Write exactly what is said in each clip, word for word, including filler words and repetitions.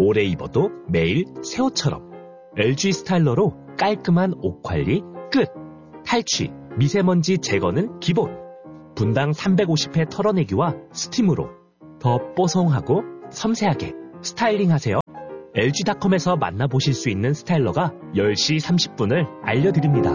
오래 입어도 매일 새 옷처럼. 엘지 스타일러로 깔끔한 옷 관리 끝. 탈취, 미세먼지 제거는 기본. 분당 삼백오십 회 털어내기와 스팀으로 더 뽀송하고 섬세하게 스타일링하세요. 엘지닷컴에서 만나보실 수 있는 스타일러가 열 시 삼십 분을 알려드립니다.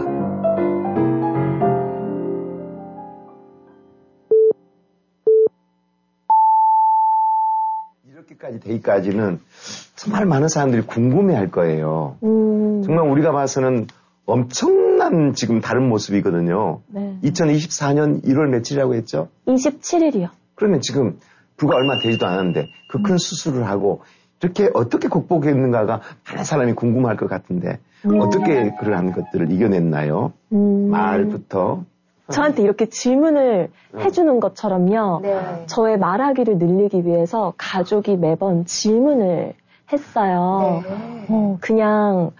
이렇게까지 되기까지는 정말 많은 사람들이 궁금해할 거예요. 음. 정말 우리가 봐서는 엄청난 지금 다른 모습이거든요. 네. 이천이십사 년 일월 며칠이라고 했죠? 이십칠 일이요. 그러면 지금 불과 얼마 되지도 않았는데 그 큰 음. 수술을 하고 이렇게 어떻게 극복했는가가 많은 사람이 궁금할 것 같은데 음. 어떻게 그러한 것들을 이겨냈나요? 음. 말부터. 저한테 이렇게 질문을 음. 해주는 것처럼요. 네. 저의 말하기를 늘리기 위해서 가족이 매번 질문을 했어요. 네. 어, 그냥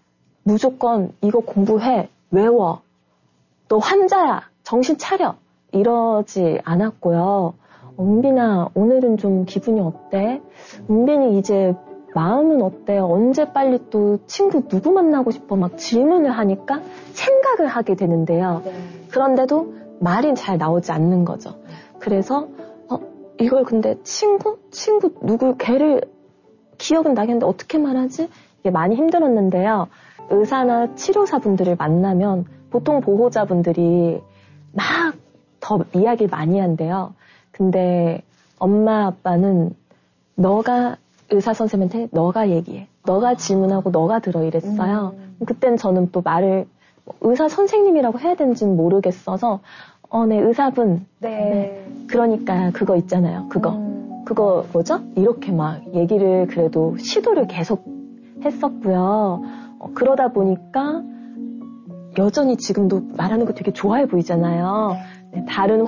무조건 이거 공부해, 외워, 너 환자야, 정신 차려 이러지 않았고요. 은빈아, 오늘은 좀 기분이 어때? 은빈이 이제 마음은 어때? 언제 빨리 또 친구 누구 만나고 싶어? 막 질문을 하니까 생각을 하게 되는데요. 네. 그런데도 말이 잘 나오지 않는 거죠. 그래서 어, 이걸 근데 친구? 친구 누구 걔를 기억은 나겠는데 어떻게 말하지? 이게 많이 힘들었는데요. 의사나 치료사분들을 만나면 보통 보호자분들이 막 더 이야기를 많이 한대요. 근데 엄마 아빠는 너가 의사 선생님한테 너가 얘기해. 너가 질문하고 너가 들어 이랬어요. 음. 그땐 저는 또 말을 의사 선생님이라고 해야 되는지는 모르겠어서 어, 네 의사분. 네. 네. 그러니까 그거 있잖아요. 그거. 음. 그거 뭐죠? 이렇게 막 얘기를 그래도 시도를 계속 했었고요. 어, 그러다 보니까 여전히 지금도 말하는 거 되게 좋아해 보이잖아요. 네. 네, 다른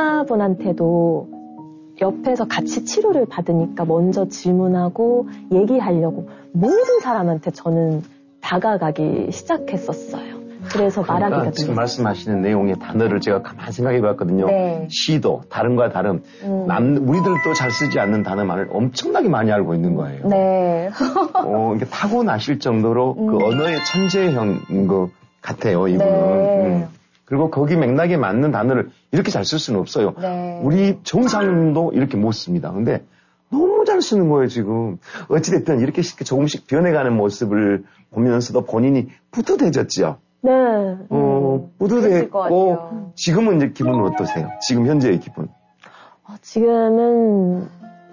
환자분한테도 옆에서 같이 치료를 받으니까 먼저 질문하고 얘기하려고 모든 사람한테 저는 다가가기 시작했었어요. 그래서 그러니까 말하기가 지금 말씀하시는 내용의 단어를 제가 가만히 생각해 봤거든요. 네. 시도, 다른과 다른. 음. 남, 우리들도 잘 쓰지 않는 단어만을 엄청나게 많이 알고 있는 거예요. 네. 어, 이게 타고나실 정도로 음. 그 언어의 천재형 것 같아요, 이분은. 네. 음. 그리고 거기 맥락에 맞는 단어를 이렇게 잘 쓸 수는 없어요. 네. 우리 정상도 이렇게 못 씁니다. 근데 너무 잘 쓰는 거예요, 지금. 어찌됐든 이렇게 조금씩 변해가는 모습을 보면서도 본인이 뿌듯해졌죠. 네. 어, 뿌듯했고, 지금은 이제 기분은 어떠세요? 지금 현재의 기분? 어, 지금은,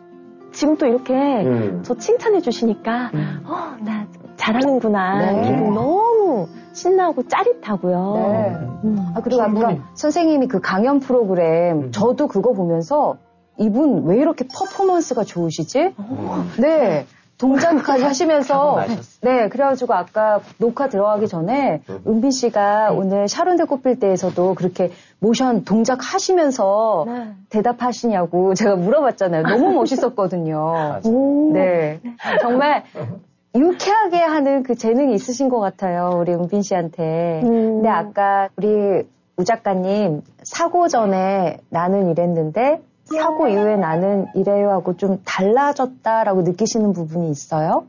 지금 또 이렇게 음. 저 칭찬해 주시니까, 음. 어, 나 잘하는구나. 네. 기분 너무 신나고 짜릿하고요. 네. 음. 아, 그리고 아까 선생님이 그 강연 프로그램, 음. 저도 그거 보면서 이분 왜 이렇게 퍼포먼스가 좋으시지? 음. 네. 동작까지 하시면서 네 그래가지고 아까 녹화 들어가기 전에 은빈 씨가 네. 오늘 샤론드 꽃필 때에서도 그렇게 모션 동작 하시면서 네. 대답하시냐고 제가 물어봤잖아요. 너무 멋있었거든요. 네 정말 유쾌하게 하는 그 재능이 있으신 것 같아요. 우리 은빈 씨한테. 음. 근데 아까 우리 우 작가님 사고 전에 나는 이랬는데 사고 이후에 나는 이래요 하고 좀 달라졌다라고 느끼시는 부분이 있어요?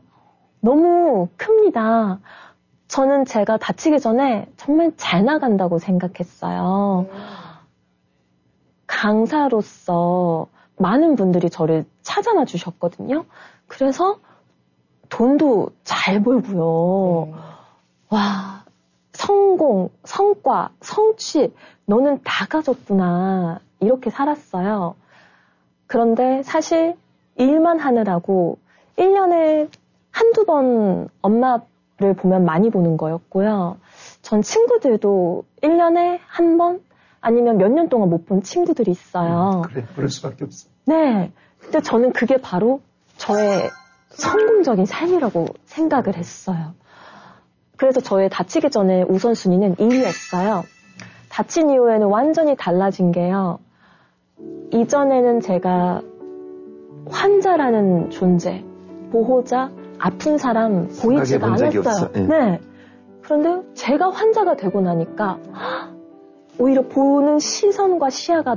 너무 큽니다. 저는 제가 다치기 전에 정말 잘 나간다고 생각했어요. 음. 강사로서 많은 분들이 저를 찾아와 주셨거든요. 그래서 돈도 잘 벌고요. 음. 와, 성공, 성과, 성취, 너는 다 가졌구나. 이렇게 살았어요. 그런데 사실 일만 하느라고 일 년에 한두 번 엄마를 보면 많이 보는 거였고요. 전 친구들도 일 년에 한 번 아니면 몇 년 동안 못 본 친구들이 있어요. 음, 그래, 그럴 수밖에 없어. 네. 근데 저는 그게 바로 저의 성공적인 삶이라고 생각을 했어요. 그래서 저의 다치기 전에 우선순위는 일 위였어요. 다친 이후에는 완전히 달라진 게요. 이전에는 제가 환자라는 존재, 보호자, 아픈 사람 보이지가 않았어요. 네. 네. 그런데 제가 환자가 되고 나니까 오히려 보는 시선과 시야가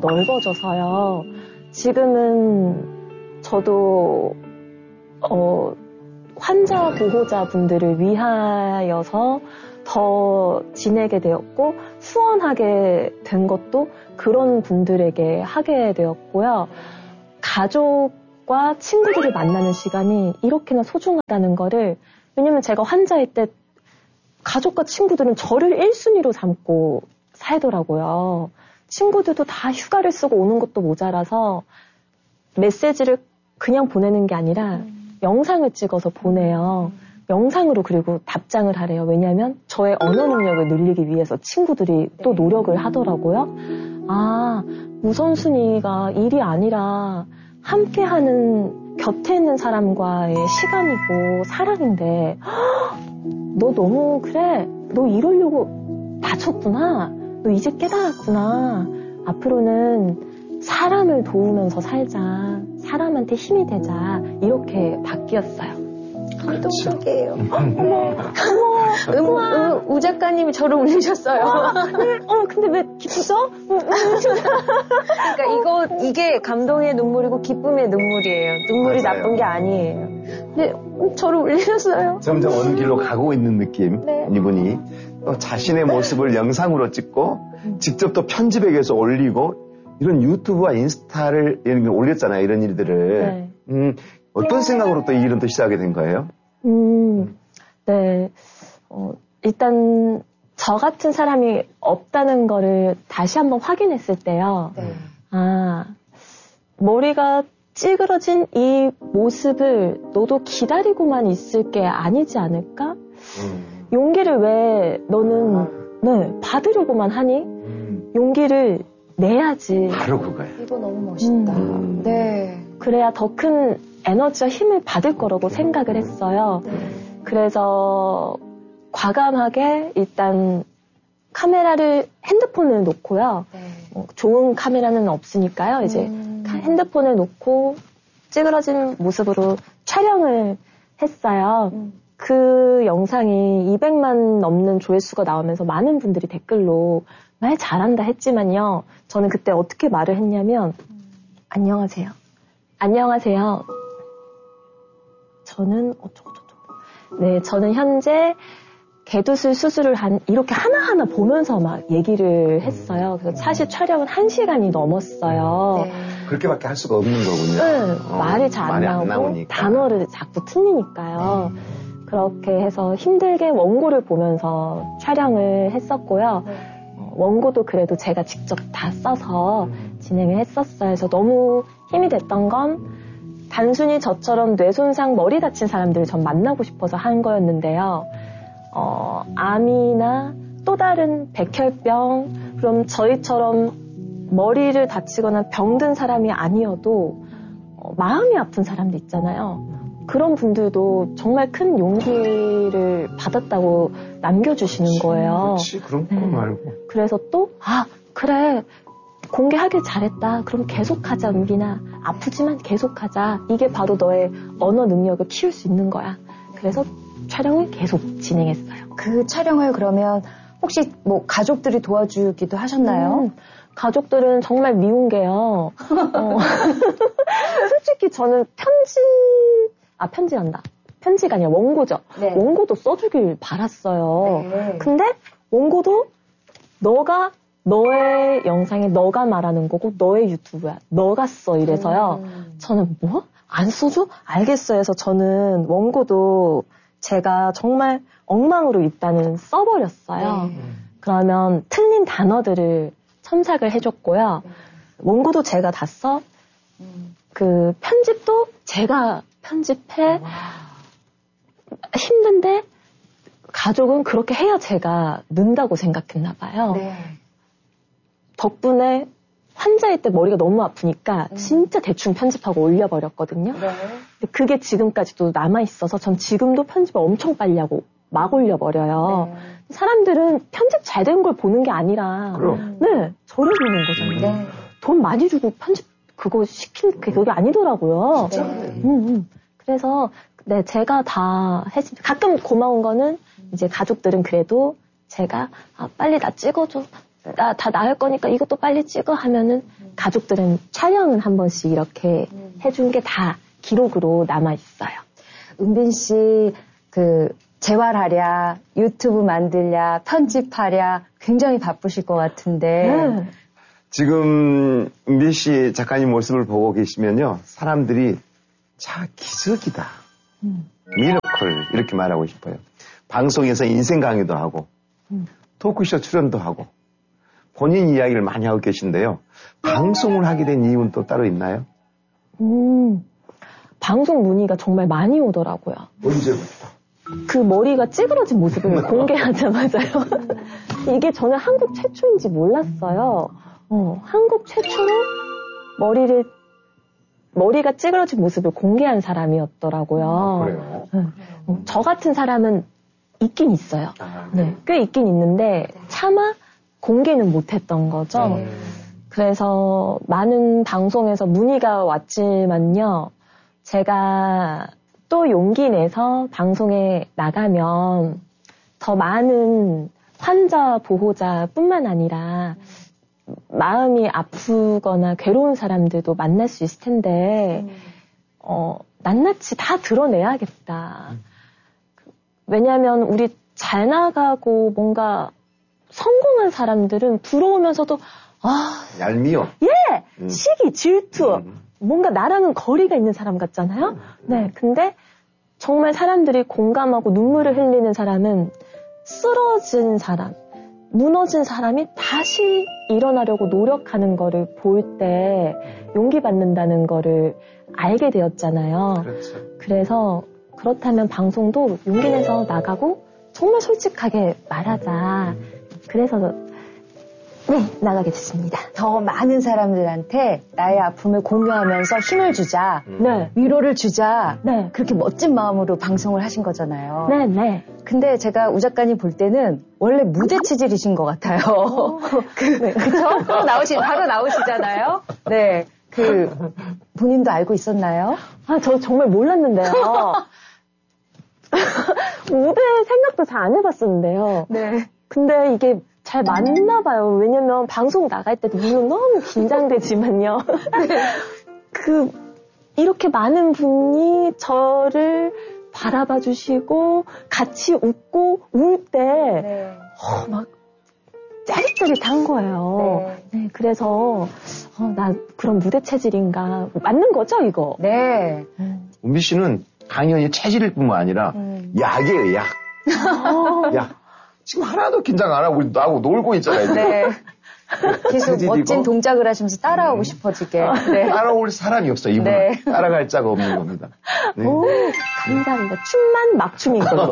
넓어져서요. 지금은 저도 어, 환자 보호자분들을 위하여서 더 지내게 되었고 후원하게 된 것도 그런 분들에게 하게 되었고요. 가족과 친구들을 만나는 시간이 이렇게나 소중하다는 거를 왜냐면 제가 환자일 때 가족과 친구들은 저를 일 순위로 삼고 살더라고요. 친구들도 다 휴가를 쓰고 오는 것도 모자라서 메시지를 그냥 보내는 게 아니라 음. 영상을 찍어서 보내요. 음. 영상으로 그리고 답장을 하래요. 왜냐하면 저의 언어 능력을 늘리기 위해서 친구들이 네. 또 노력을 하더라고요. 아, 우선순위가 일이 아니라 함께하는 곁에 있는 사람과의 시간이고 사랑인데 너 너무 그래. 너 이러려고 다쳤구나. 너 이제 깨달았구나. 앞으로는 사람을 도우면서 살자. 사람한테 힘이 되자. 이렇게 바뀌었어요. 감동적이에요. 어머, 어머, 우 작가님이 저를 울리셨어요. 네, 어, 근데 왜 기쁘죠? 그러니까 이거, 이게 감동의 눈물이고 기쁨의 눈물이에요. 눈물이 맞아요. 나쁜 게 아니에요. 근데 저를 울리셨어요. 점점 어느 길로 가고 있는 느낌. 네. 이분이 또 자신의 모습을 영상으로 찍고 직접 또 편집해서 올리고 이런 유튜브와 인스타를 이런 걸 올렸잖아요. 이런 일들을. 네. 음, 어떤 생각으로 또 이 일은 또 시작하게 된 거예요? 음, 네. 어, 일단 저 같은 사람이 없다는 거를 다시 한번 확인했을 때요. 네. 아, 머리가 찌그러진 이 모습을 너도 기다리고만 있을 게 아니지 않을까? 음. 용기를 왜 너는 네, 받으려고만 하니? 음. 용기를 내야지. 바로 그거예요. 이거 너무 멋있다. 음. 네. 그래야 더 큰 에너지와 힘을 받을 거라고 생각을 했어요. 네. 그래서 과감하게 일단 카메라를 핸드폰을 놓고요. 네. 어, 좋은 카메라는 없으니까요. 이제 음. 핸드폰을 놓고 찌그러진 모습으로 촬영을 했어요. 음. 그 영상이 이백만 넘는 조회수가 나오면서 많은 분들이 댓글로 말 잘한다 했지만요. 저는 그때 어떻게 말을 했냐면 음. 안녕하세요. 안녕하세요. 저는 어쩌고저쩌고. 네, 저는 현재 개두술 수술을 한 이렇게 하나하나 보면서 막 얘기를 했어요. 그래서 사실 촬영은 한 시간이 넘었어요. 네. 그렇게밖에 할 수가 없는 거군요. 네, 어, 말이 잘 안 나오고 나오니까. 단어를 자꾸 틀리니까요. 네. 그렇게 해서 힘들게 원고를 보면서 촬영을 했었고요. 네. 어, 원고도 그래도 제가 직접 다 써서 진행을 했었어요. 그래서 너무 힘이 됐던 건 단순히 저처럼 뇌손상, 머리 다친 사람들을 전 만나고 싶어서 한 거였는데요. 어, 암이나 또 다른 백혈병, 그럼 저희처럼 머리를 다치거나 병든 사람이 아니어도 어, 마음이 아픈 사람들 있잖아요. 그런 분들도 정말 큰 용기를 받았다고 남겨주시는 거예요. 그렇지, 그런 거 네. 말고. 그래서 또, 아, 그래. 공개하길 잘했다. 그럼 계속하자, 은빈아. 아프지만 계속하자. 이게 바로 너의 언어 능력을 키울 수 있는 거야. 그래서 촬영을 계속 진행했어요. 그 촬영을 그러면 혹시 뭐 가족들이 도와주기도 하셨나요? 음, 가족들은 정말 미운 게요. 어, 솔직히 저는 편지, 아, 편지한다. 편지가 아니라 원고죠. 네. 원고도 써주길 바랐어요. 네. 근데 원고도 너가 너의 영상에 너가 말하는 거고 너의 유튜브야. 너가 써 이래서요. 음. 저는 뭐? 안 써줘? 알겠어 해서 저는 원고도 제가 정말 엉망으로 일단은 써버렸어요. 네. 그러면 틀린 단어들을 첨삭을 해줬고요. 네. 원고도 제가 다 써. 음. 그 편집도 제가 편집해. 와. 힘든데 가족은 그렇게 해야 제가 는다고 생각했나 봐요. 네. 덕분에 환자일 때 머리가 너무 아프니까 음. 진짜 대충 편집하고 올려버렸거든요. 네. 근데 그게 지금까지도 남아있어서 전 지금도 편집을 엄청 빨리 하고 막 올려버려요. 네. 사람들은 편집 잘 된 걸 보는 게 아니라 그럼. 네, 저를 보는 거잖아요. 네. 돈 많이 주고 편집 그거 시킬 게 그게 아니더라고요. 진짜? 네. 음, 음. 그래서 네, 제가 다 했습니다. 가끔 고마운 거는 이제 가족들은 그래도 제가 아, 빨리 나 찍어줘. 나 다 나을 거니까 이것도 빨리 찍어 하면은 음. 가족들은 촬영은 한 번씩 이렇게 음. 해준 게 다 기록으로 남아 있어요. 은빈 씨, 그, 재활하랴, 유튜브 만들랴, 편집하랴, 굉장히 바쁘실 것 같은데. 음. 지금, 은빈 씨 작가님 모습을 보고 계시면요, 사람들이 자, 기적이다. 음. 미러클, 이렇게 말하고 싶어요. 방송에서 인생 강의도 하고, 음. 토크쇼 출연도 하고, 본인 이야기를 많이 하고 계신데요. 방송을 하게 된 이유는 또 따로 있나요? 음, 방송 문의가 정말 많이 오더라고요. 언제부터? 그 머리가 찌그러진 모습을 공개하자마자요. 이게 저는 한국 최초인지 몰랐어요. 어, 한국 최초로 머리를, 머리가 찌그러진 모습을 공개한 사람이었더라고요. 아, 그래요? 네. 어, 저 같은 사람은 있긴 있어요. 아, 네. 네, 꽤 있긴 있는데 차마 공개는 못했던 거죠. 음. 그래서 많은 방송에서 문의가 왔지만요. 제가 또 용기 내서 방송에 나가면 더 많은 환자 보호자뿐만 아니라 마음이 아프거나 괴로운 사람들도 만날 수 있을 텐데 음. 어, 낱낱이 다 드러내야겠다. 음. 왜냐하면 우리 잘 나가고 뭔가 성공한 사람들은 부러우면서도 아 얄미워. 예 음. 시기 질투 음. 뭔가 나랑은 거리가 있는 사람 같잖아요. 음. 네, 근데 정말 사람들이 공감하고 눈물을 흘리는 사람은 쓰러진 사람, 무너진 사람이 다시 일어나려고 노력하는 거를 볼 때 용기 받는다는 거를 알게 되었잖아요. 그렇죠. 그래서 그렇다면 방송도 용기 내서 나가고 정말 솔직하게 말하자. 그래서 네, 나가게 됐습니다. 더 많은 사람들한테 나의 아픔을 공유하면서 힘을 주자. 네. 위로를 주자. 네. 그렇게 멋진 마음으로 방송을 하신 거잖아요. 네, 네. 근데 제가 우 작가님 볼 때는 원래 무대 체질이신 것 같아요. 그, 네. 그쵸? 또 나오시, 바로 나오시잖아요. 네. 그, 본인도 알고 있었나요? 아, 저 정말 몰랐는데요. 무대 생각도 잘 안 해봤었는데요. 네. 근데 이게 잘 맞나 봐요. 왜냐면 방송 나갈 때도 물론 너무 긴장되지만요. 그 이렇게 많은 분이 저를 바라봐 주시고 같이 웃고 울 때 네. 어, 막 짜릿짜릿한 거예요. 네. 네, 그래서 어, 나 그런 무대 체질인가 맞는 거죠 이거? 네. 음. 은비 씨는 당연히 체질일 뿐만 아니라 음. 약이에요 약. 약. 지금 하나도 긴장 안 하고 나하고 놀고 있잖아요. 네. 계속 멋진 동작을 하시면서 따라오고 음. 싶어지게. 네. 따라올 사람이 없어, 이분은. 네. 따라갈 자가 없는 겁니다. 네. 오, 감사합니다. 춤만 막춤인 걸로.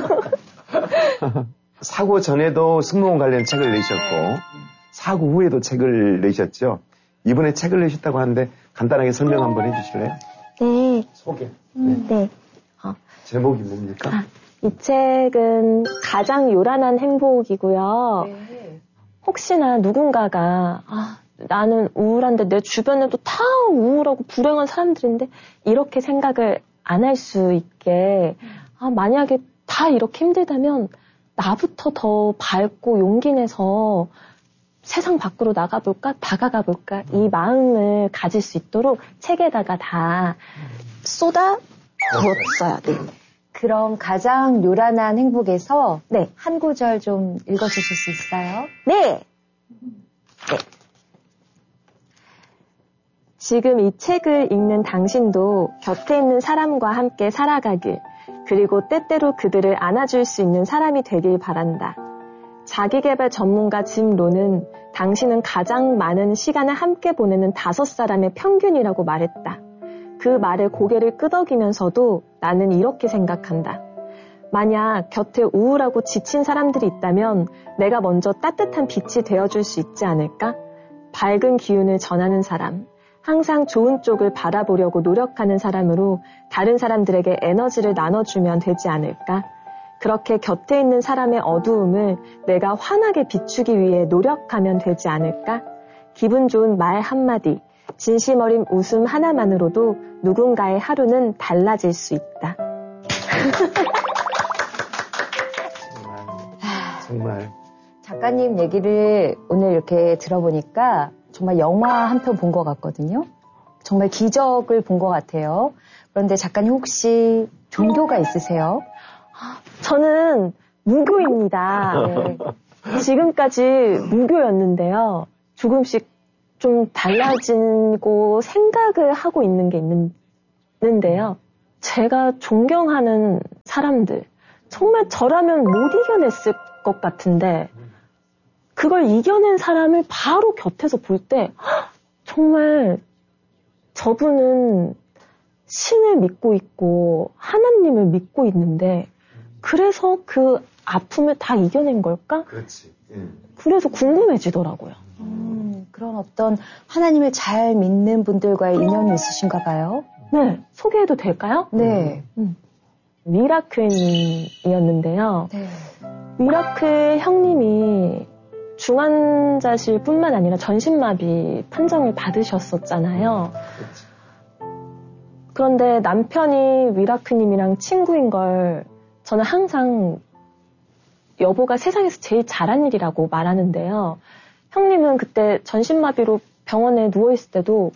사고 전에도 승무원 관련 책을 내셨고, 사고 후에도 책을 내셨죠. 이번에 책을 내셨다고 하는데 간단하게 설명 한번 해주실래요? 네. 소개. 음, 네. 네. 어. 제목이 뭡니까? 아. 이 책은 가장 요란한 행복이고요. 네. 혹시나 누군가가 아, 나는 우울한데 내 주변에도 다 우울하고 불행한 사람들인데 이렇게 생각을 안 할 수 있게 아, 만약에 다 이렇게 힘들다면 나부터 더 밝고 용기 내서 세상 밖으로 나가볼까? 다가가 볼까? 이 마음을 가질 수 있도록 책에다가 다 쏟아 부었어요. 네. 그럼 가장 요란한 행복에서 네, 한 구절 좀 읽어주실 수 있어요? 네. 네. 지금 이 책을 읽는 당신도 곁에 있는 사람과 함께 살아가길, 그리고 때때로 그들을 안아줄 수 있는 사람이 되길 바란다. 자기계발 전문가 짐 론은 당신은 가장 많은 시간을 함께 보내는 다섯 사람의 평균이라고 말했다. 그 말에 고개를 끄덕이면서도 나는 이렇게 생각한다. 만약 곁에 우울하고 지친 사람들이 있다면 내가 먼저 따뜻한 빛이 되어줄 수 있지 않을까? 밝은 기운을 전하는 사람, 항상 좋은 쪽을 바라보려고 노력하는 사람으로 다른 사람들에게 에너지를 나눠주면 되지 않을까? 그렇게 곁에 있는 사람의 어두움을 내가 환하게 비추기 위해 노력하면 되지 않을까? 기분 좋은 말 한마디, 진심 어린 웃음 하나만으로도 누군가의 하루는 달라질 수 있다. 정말, 정말. 작가님 얘기를 오늘 이렇게 들어보니까 정말 영화 한 편 본 것 같거든요. 정말 기적을 본 것 같아요. 그런데 작가님 혹시 종교가 있으세요? 저는 무교입니다. 네. 지금까지 무교였는데요. 조금씩 좀 달라지고 생각을 하고 있는 게 있는, 있는데요. 제가 존경하는 사람들, 정말 저라면 못 이겨냈을 것 같은데 그걸 이겨낸 사람을 바로 곁에서 볼 때 정말 저분은 신을 믿고 있고 하나님을 믿고 있는데 그래서 그 아픔을 다 이겨낸 걸까? 그렇지. 예. 그래서 궁금해지더라고요. 음, 그런 어떤 하나님을 잘 믿는 분들과의 인연이 있으신가 봐요? 네. 소개해도 될까요? 네. 음. 미라클님이었는데요. 네. 미라클 형님이 중환자실 뿐만 아니라 전신마비 판정을 받으셨었잖아요. 그렇지. 그런데 남편이 미라클님이랑 친구인 걸 저는 항상 여보가 세상에서 제일 잘한 일이라고 말하는데요. 형님은 그때 전신마비로 병원에 누워있을 때도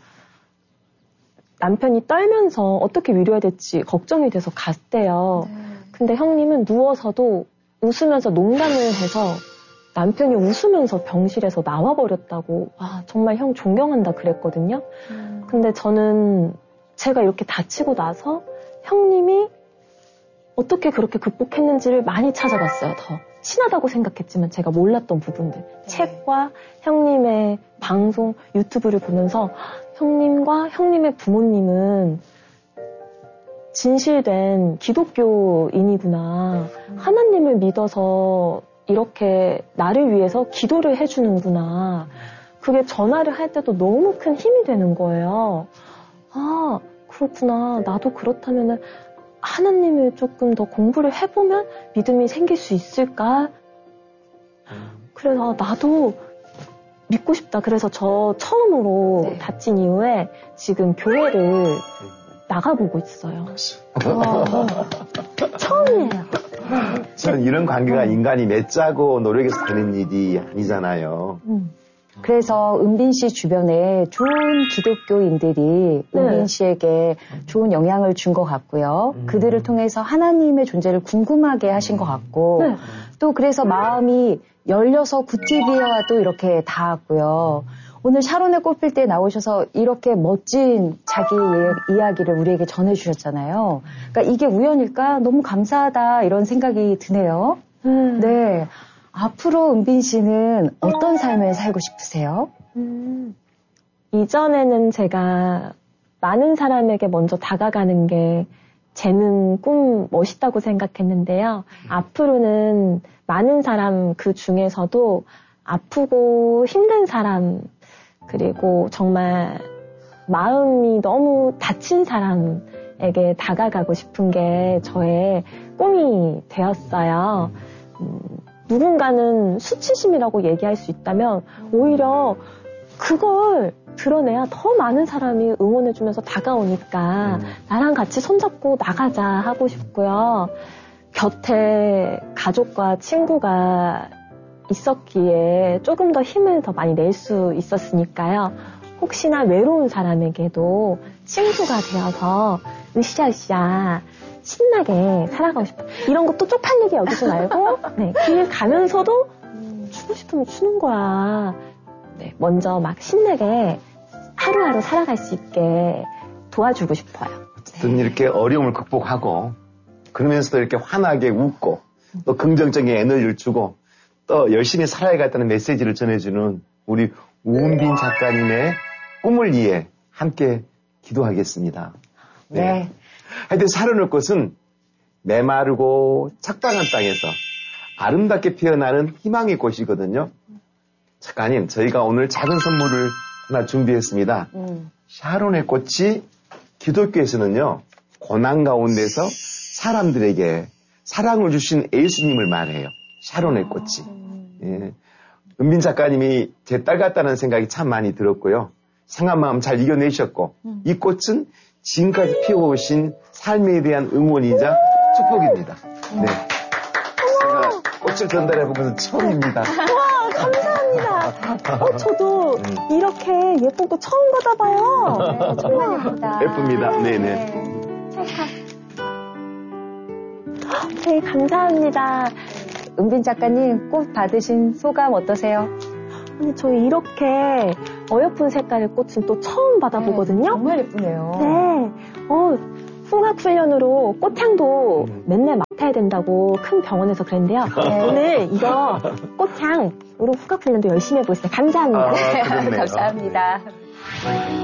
남편이 떨면서 어떻게 위로해야 될지 걱정이 돼서 갔대요. 네. 근데 형님은 누워서도 웃으면서 농담을 해서 남편이 웃으면서 병실에서 나와버렸다고. 아, 정말 형 존경한다 그랬거든요. 음. 근데 저는 제가 이렇게 다치고 나서 형님이 어떻게 그렇게 극복했는지를 많이 찾아봤어요. 더 친하다고 생각했지만 제가 몰랐던 부분들. 네. 책과 형님의 방송, 유튜브를 보면서 형님과 형님의 부모님은 진실된 기독교인이구나. 음. 하나님을 믿어서 이렇게 나를 위해서 기도를 해주는구나. 그게 전화를 할 때도 너무 큰 힘이 되는 거예요. 아, 그렇구나. 나도 그렇다면은 하나님을 조금 더 공부를 해보면 믿음이 생길 수 있을까? 그래서 나도 믿고 싶다. 그래서 저 처음으로 네. 다친 이후에 지금 교회를 나가보고 있어요. 어, 처음이에요. 저는 이런 관계가 인간이 맺자고 노력해서 되는 일이 아니잖아요. 음. 그래서 은빈 씨 주변에 좋은 기독교인들이 네. 은빈 씨에게 좋은 영향을 준 것 같고요. 음. 그들을 통해서 하나님의 존재를 궁금하게 하신 것 같고 네. 또 그래서 마음이 열려서 구티비와도 이렇게 닿았고요. 오늘 샤론의 꽃필 때 나오셔서 이렇게 멋진 자기 이야기를 우리에게 전해주셨잖아요. 그러니까 이게 우연일까? 너무 감사하다 이런 생각이 드네요. 음. 네. 앞으로 은빈 씨는 어떤 삶을 살고 싶으세요? 음, 이전에는 제가 많은 사람에게 먼저 다가가는 게 재능, 꿈, 멋있다고 생각했는데요. 음. 앞으로는 많은 사람 그 중에서도 아프고 힘든 사람, 그리고 정말 마음이 너무 다친 사람에게 다가가고 싶은 게 저의 꿈이 되었어요. 음, 누군가는 수치심이라고 얘기할 수 있다면 오히려 그걸 드러내야 더 많은 사람이 응원해주면서 다가오니까 음. 나랑 같이 손잡고 나가자 하고 싶고요. 곁에 가족과 친구가 있었기에 조금 더 힘을 더 많이 낼 수 있었으니까요. 혹시나 외로운 사람에게도 친구가 되어서 으쌰으쌰 신나게 살아가고 싶어. 이런 것도 쪽팔리게 여기지 말고 네, 길 가면서도 추고 싶으면 추는 거야. 네, 먼저 막 신나게 하루하루 살아갈 수 있게 도와주고 싶어요. 어쨌든 네. 이렇게 어려움을 극복하고 그러면서도 이렇게 환하게 웃고 또 긍정적인 에너지를 주고 또 열심히 살아야겠다는 메시지를 전해주는 우리 우은빈 작가님의 꿈을 위해 함께 기도하겠습니다. 네. 네. 하여튼 샤론의 꽃은 메마르고 착당한 땅에서 아름답게 피어나는 희망의 꽃이거든요. 작가님, 저희가 오늘 작은 선물을 하나 준비했습니다. 음. 샤론의 꽃이 기독교에서는요, 고난 가운데서 사람들에게 사랑을 주신 예수님을 말해요. 샤론의 꽃이. 음. 예. 은빈 작가님이 제 딸 같다는 생각이 참 많이 들었고요. 상한 마음 잘 이겨내셨고, 음. 이 꽃은 지금까지 피워오신 삶에 대한 응원이자 축복입니다. 네. 제가 꽃을 전달해보면서 처음입니다. 와, 감사합니다. 어, 저도 음. 이렇게 예쁜 꽃 처음 받아봐요. 네, 정말 예쁘다. 예쁩니다. 네네. 네. 네, 감사합니다. 은빈 작가님, 꽃 받으신 소감 어떠세요? 아니, 저 이렇게 어여쁜 색깔의 꽃은 또 처음 받아보거든요. 네, 정말 예쁘네요. 네. 어, 풍학훈련으로 꽃향도 맨날 맡아야 된다고 큰 병원에서 그랬는데요. 네. 오늘 이거 꽃향으로 풍학훈련도 열심히 해보겠습니다. 감사합니다. 아, 감사합니다.